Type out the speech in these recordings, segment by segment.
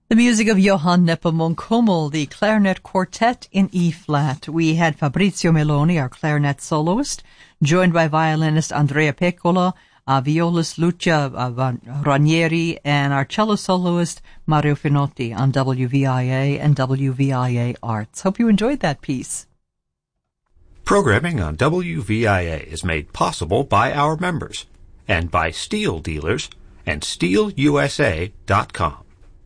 The music of Johann Nepomuk Hummel, the clarinet quartet in E-flat. We had Fabrizio Meloni, our clarinet soloist, joined by violinist Andrea Peccola, violist Lucia Ranieri, and our cello soloist Mario Finotti on WVIA and WVIA Arts. Hope you enjoyed that piece. Programming on WVIA is made possible by our members and by steel dealers and steelusa.com.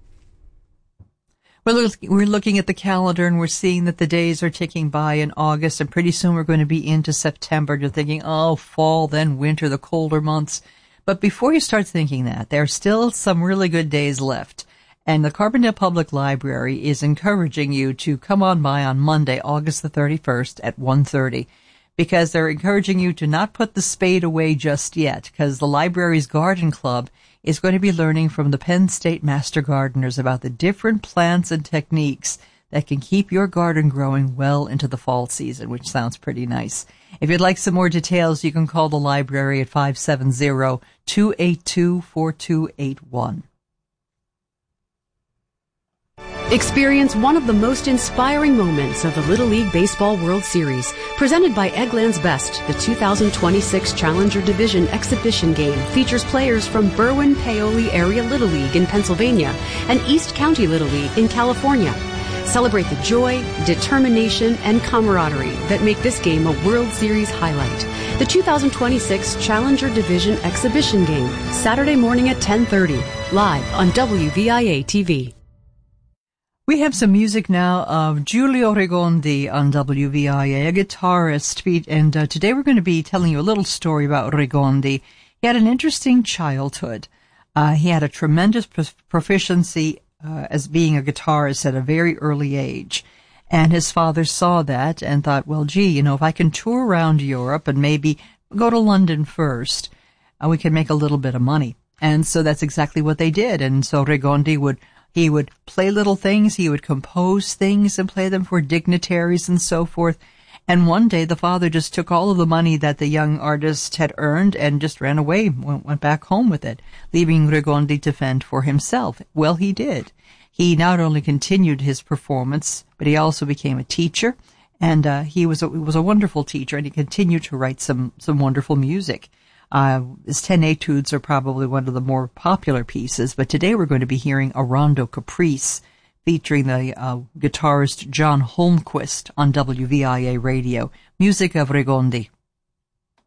We're looking at the calendar and we're seeing that the days are ticking by in August, and pretty soon we're going to be into September. You're thinking, oh, fall, then winter, the colder months. But before you start thinking that, there are still some really good days left. And the Carbondale Public Library is encouraging you to come on by on Monday, August the 31st at 1:30, because they're encouraging you to not put the spade away just yet, because the library's garden club is going to be learning from the Penn State Master Gardeners about the different plants and techniques that can keep your garden growing well into the fall season, which sounds pretty nice. If you'd like some more details, you can call the library at 570-282-4281. Experience one of the most inspiring moments of the Little League Baseball World Series, presented by Eggland's Best. The 2026 Challenger Division exhibition game features players from Berwyn Paoli Area Little League in Pennsylvania and East County Little League in California. Celebrate the joy, determination, and camaraderie that make this game a World Series highlight. The 2026 Challenger Division exhibition game, Saturday morning at 10:30, live on WVIA TV. We have some music now of Giulio Regondi on WVIA, a guitarist, and today we're going to be telling you a little story about Regondi. He had an interesting childhood. He had a tremendous proficiency as being a guitarist at a very early age, and his father saw that and thought, well, gee, if I can tour around Europe and maybe go to London first, we can make a little bit of money. And so that's exactly what they did, and so Regondi would play little things, he would compose things and play them for dignitaries and so forth. And one day the father just took all of the money that the young artist had earned and just ran away, went back home with it, leaving Regondi to fend for himself. Well, he did. He not only continued his performance, but he also became a teacher, and he was a wonderful teacher, and he continued to write some wonderful music. His 10 etudes are probably one of the more popular pieces, but today we're going to be hearing a Rondo Caprice featuring the guitarist John Holmquist on WVIA Radio. Music of Regondi.